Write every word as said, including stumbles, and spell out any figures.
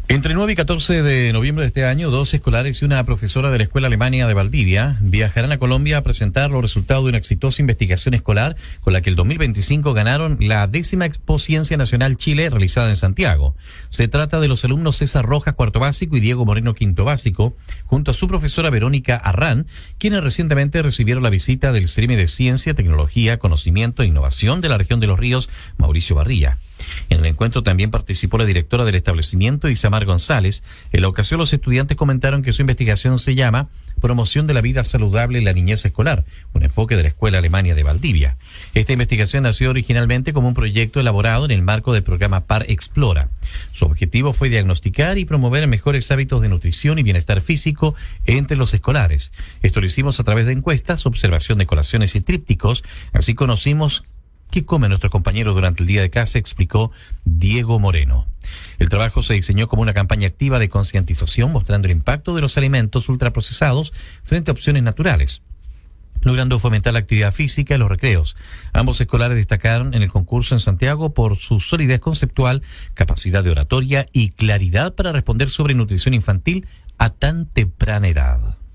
Entre nueve y catorce de noviembre de este año, dos escolares y una profesora de la Escuela Alemania de Valdivia viajarán a Colombia a presentar los resultados de una exitosa investigación escolar con la que el dos mil veinticinco ganaron la décima Expo Ciencia Nacional Chile realizada en Santiago. Se trata de los alumnos César Rojas, cuarto básico, y Diego Moreno, quinto básico, junto a su profesora Verónica Arrán, quienes recientemente recibieron la visita del Ceremi de Ciencia, Tecnología, Conocimiento e Innovación de la región de Los Ríos, Mauricio Barría. En el encuentro también participó la directora del establecimiento, Isamar González. En la ocasión, los estudiantes comentaron que su investigación se llama Promoción de la Vida Saludable en la Niñez Escolar, un enfoque de la Escuela Alemania de Valdivia. Esta investigación nació originalmente como un proyecto elaborado en el marco del programa Par Explora. Su objetivo fue diagnosticar y promover mejores hábitos de nutrición y bienestar físico entre los escolares. Esto lo hicimos a través de encuestas, observación de colaciones y trípticos. Así conocimos qué come nuestro compañero durante el día de clase, explicó Diego Moreno. El trabajo se diseñó como una campaña activa de concientización mostrando el impacto de los alimentos ultraprocesados frente a opciones naturales, logrando fomentar la actividad física y los recreos. Ambos escolares destacaron en el concurso en Santiago por su solidez conceptual, capacidad de oratoria y claridad para responder sobre nutrición infantil a tan temprana edad.